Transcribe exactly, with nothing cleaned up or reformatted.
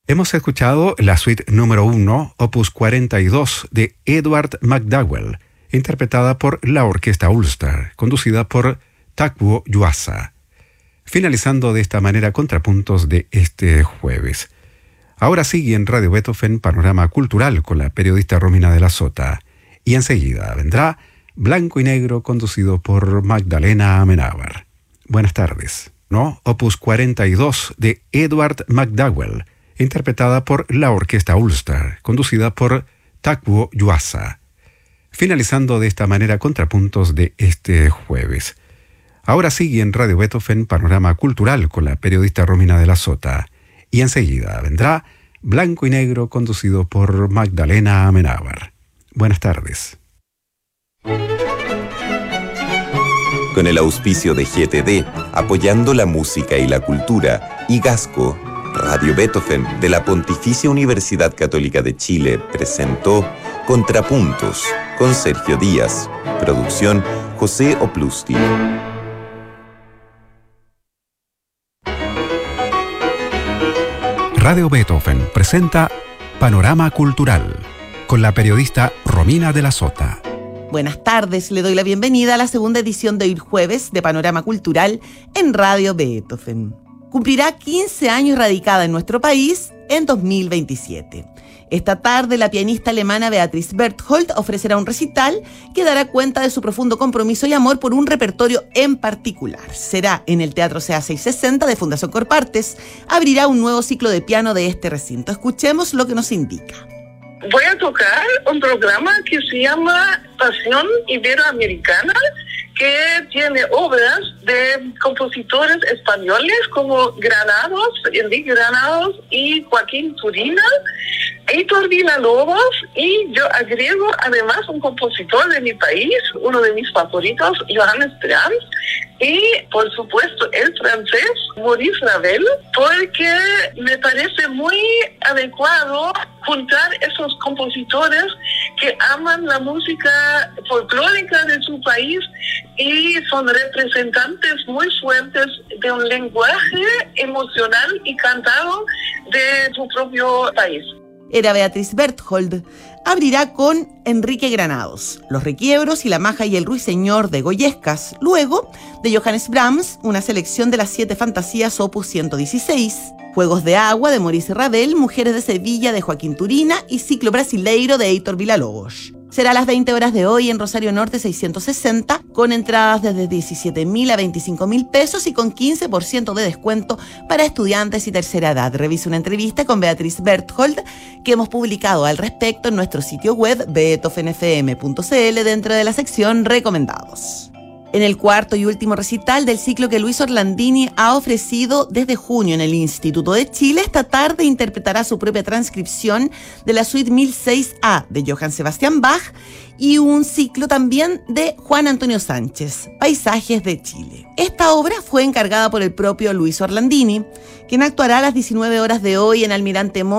Hemos escuchado la suite número uno, opus cuarenta y dos, de Edward McDowell, interpretada por la Orquesta Ulster, conducida por Takwo Yuasa. Finalizando de esta manera contrapuntos de este jueves. Ahora sigue en Radio Beethoven Panorama Cultural con la periodista Romina de la Sota. Y enseguida vendrá Blanco y Negro, conducido por Magdalena Amenábar. Buenas tardes. No, opus cuarenta y dos de Edward McDowell, interpretada por la Orquesta Ulster, conducida por Takwo Yuasa. Finalizando de esta manera contrapuntos de este jueves. Ahora sigue en Radio Beethoven Panorama Cultural con la periodista Romina de la Sota. Y enseguida vendrá Blanco y Negro, conducido por Magdalena Amenábar. Buenas tardes. Con el auspicio de G T D, apoyando la música y la cultura, y Gasco, Radio Beethoven de la Pontificia Universidad Católica de Chile presentó Contrapuntos con Sergio Díaz. Producción José Oplusti. Radio Beethoven presenta Panorama Cultural con la periodista Romina de la Sota. Buenas tardes, le doy la bienvenida a la segunda edición de hoy jueves de Panorama Cultural en Radio Beethoven. Cumplirá quince años radicada en nuestro país en dos mil veintisiete. Esta tarde la pianista alemana Beatrice Berthold ofrecerá un recital que dará cuenta de su profundo compromiso y amor por un repertorio en particular. Será en el Teatro C A seiscientos sesenta de Fundación Corpartes. Abrirá un nuevo ciclo de piano de este recinto. Escuchemos lo que nos indica. Voy a tocar un programa que se llama Pasión Iberoamericana, que tiene obras de compositores españoles como Granados, Enrique Granados y Joaquín Turina, Heitor Villa-Lobos, y yo agrego además un compositor de mi país, uno de mis favoritos, Johannes Brahms, y por supuesto el francés Maurice Ravel, porque me parece muy adecuado juntar esos compositores que aman la música folclórica de su país y son representantes muy fuertes de un lenguaje emocional y cantado de su propio país. Era Beatrice Berthold. Abrirá con Enrique Granados, Los Requiebros y La Maja y el Ruiseñor de Goyescas. Luego, de Johannes Brahms, una selección de las siete fantasías opus ciento dieciséis. Juegos de Agua de Maurice Ravel, Mujeres de Sevilla de Joaquín Turina y Ciclo Brasileiro de Heitor Villa-Lobos. Será a las veinte horas de hoy en Rosario Norte seiscientos sesenta, con entradas desde diecisiete mil a veinticinco mil pesos y con quince por ciento de descuento para estudiantes y tercera edad. Revise una entrevista con Beatrice Berthold que hemos publicado al respecto en nuestro sitio web beethoven f m punto c l dentro de la sección Recomendados. En el cuarto y último recital del ciclo que Luis Orlandini ha ofrecido desde junio en el Instituto de Chile, esta tarde interpretará su propia transcripción de la suite mil seis A de Johann Sebastian Bach y un ciclo también de Juan Antonio Sánchez, Paisajes de Chile. Esta obra fue encargada por el propio Luis Orlandini, quien actuará a las diecinueve horas de hoy en Almirante Montt